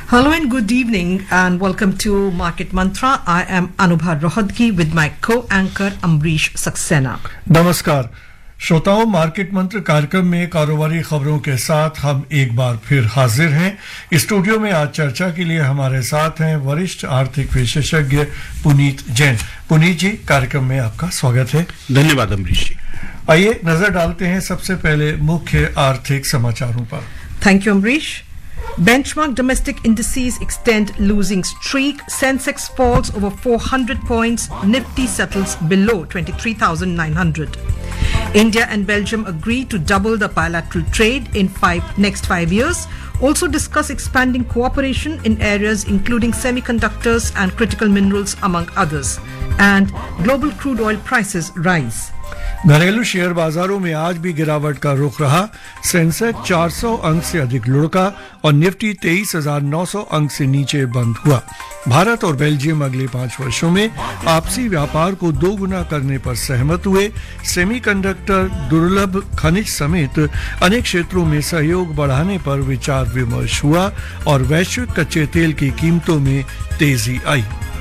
Hello and good evening and welcome to Market Mantra. I am Anubha Rohadgi with my co-anchor Ambrish Saxena. नमस्कार श्रोताओं, market मंत्र कार्यक्रम में कारोबारी खबरों के साथ हम एक बार फिर हाजिर हैं। स्टूडियो में आज चर्चा के लिए हमारे साथ हैं वरिष्ठ आर्थिक विशेषज्ञ पुनीत जैन। पुनीत जी, कार्यक्रम में आपका स्वागत है। धन्यवाद अमरीश जी। आइए नजर डालते हैं सबसे पहले मुख्य आर्थिक समाचारों पर। Thank you, Ambrish. Benchmark domestic indices extend losing streak. Sensex falls over 400 points. Nifty settles below 23,900. India and Belgium agree to double the bilateral trade in next 5 years. Also discuss expanding cooperation in areas including semiconductors and critical minerals among others. And global crude oil prices rise. घरेलू share बाजारों में आज भी गिरावट का रुख रहा। Sensex 400 अंक से अधिक लुढ़का और निफ्टी 23,900 अंक से नीचे बंद हुआ। भारत और बेल्जियम अगले 5 वर्षों में आपसी व्यापार को दोगुना करने पर सहमत हुए। सेमीकंडक्टर, दुर्लभ खनिज समेत अनेक क्षेत्रों में सहयोग बढ़ाने पर विचार विमर्श हुआ और वैश्विक कच्चे तेल की कीमतों में तेजी आई।